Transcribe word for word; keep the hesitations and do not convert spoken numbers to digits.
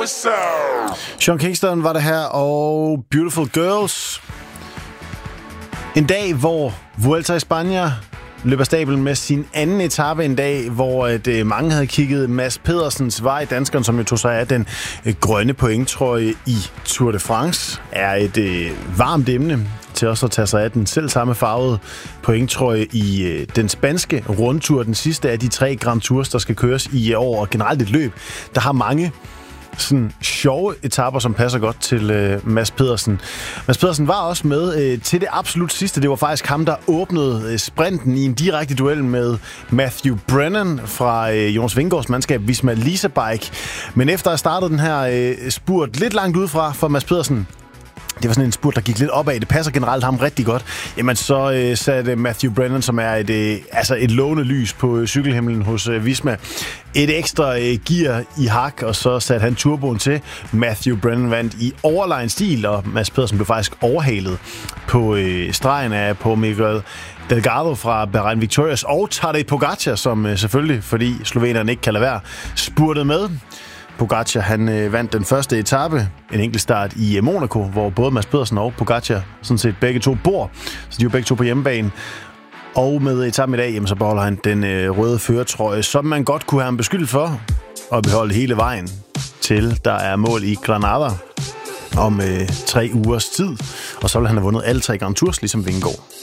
what's up? Sean Kingston var det her, og Beautiful Girls. En dag, hvor Vuelta a España løber stablen med sin anden etape. En dag, hvor at, øh, mange havde kigget Mads Pedersens vej. Danskeren, som jo tog sig af den øh, grønne pointtrøje i Tour de France, er et øh, varmt emne til også at tage sig af den selv samme farvede pointtrøje i øh, den spanske rundtur. Den sidste af de tre Grand Tours, der skal køres i år, og generelt et løb, der har mange sådan sjove etaper, som passer godt til øh, Mads Pedersen. Mads Pedersen var også med øh, til det absolut sidste. Det var faktisk ham, der åbnede øh, sprinten i en direkte duel med Matthew Brennan fra øh, Jonas Vingegaards mandskab Visma Lease Bike. Men efter at have startet den her øh, spurt lidt langt udefra for Mads Pedersen, det var sådan en spurt, der gik lidt opad. Det passer generelt ham rigtig godt. Jamen, så øh, satte Matthew Brennan, som er et, øh, altså et lovende lys på øh, cykelhimlen hos øh, Visma, et ekstra øh, gear i hak, og så satte han turboen til. Matthew Brennan vandt i overlegen stil, og Mads Pedersen blev faktisk overhalet på øh, stregen af på Miguel Delgado fra Bahrain Victorious, og Tadej Pogačar, som øh, selvfølgelig, fordi slovenerne ikke kan lade være, spurtede med. Pogačar, han øh, vandt den første etape, en enkeltstart i øh, Monaco, hvor både Mads Pedersen og Pogačar sådan set begge to bor, så de er jo begge to på hjemmebane. Og med etapen i dag, jamen, så beholder han den øh, røde førertrøje, som man godt kunne have ham beskyldt for at beholde hele vejen til der er mål i Granada om øh, tre ugers tid, og så vil han have vundet alle tre Grand Tours, ligesom Vingegaard.